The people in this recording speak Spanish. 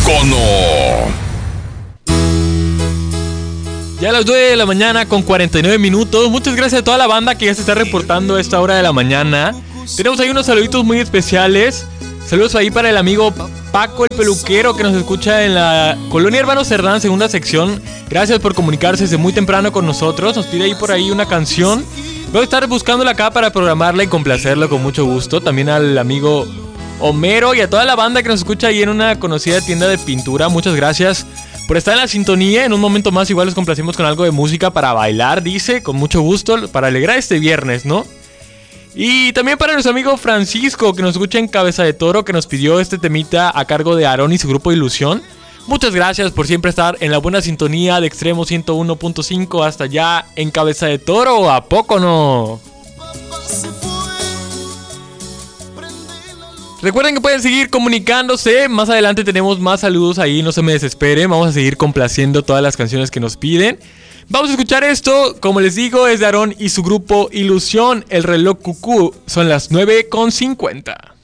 poco no? Ya a las 9 de la mañana con 49 minutos. Muchas gracias a toda la banda que ya se está reportando a esta hora de la mañana. Tenemos ahí unos saluditos muy especiales. Saludos ahí para el amigo Paco el peluquero que nos escucha en la Colonia Hermano Cerdán, segunda sección. Gracias por comunicarse desde muy temprano con nosotros. Nos pide ahí por ahí una canción. Voy a estar buscándola acá para programarla y complacerlo con mucho gusto. También al amigo Homero y a toda la banda que nos escucha ahí en una conocida tienda de pintura. Muchas gracias por estar en la sintonía. En un momento más igual les complacimos con algo de música para bailar, dice, con mucho gusto, para alegrar este viernes, ¿no? Y también para nuestro amigo Francisco, que nos escucha en Cabeza de Toro, que nos pidió este temita a cargo de Aarón y su grupo Ilusión. Muchas gracias por siempre estar en la buena sintonía de Extremo 101.5 hasta allá en Cabeza de Toro. ¿A poco no? Recuerden que pueden seguir comunicándose. Más adelante tenemos más saludos ahí, no se me desesperen. Vamos a seguir complaciendo todas las canciones que nos piden. Vamos a escuchar esto, como les digo, es de Aarón y su grupo Ilusión, El Reloj Cucú. Son las 9:50.